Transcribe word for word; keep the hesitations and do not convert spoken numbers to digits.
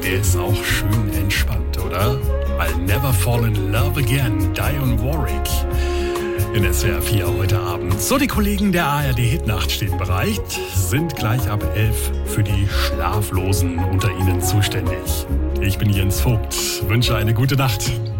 Der ist auch schön entspannt, oder? I'll Never Fall in Love Again, Dionne Warwick. In S W R vier heute Abend. So, die Kollegen der A R D-Hitnacht stehen bereit, sind gleich ab elf für die Schlaflosen unter Ihnen zuständig. Ich bin Jens Vogt, wünsche eine gute Nacht.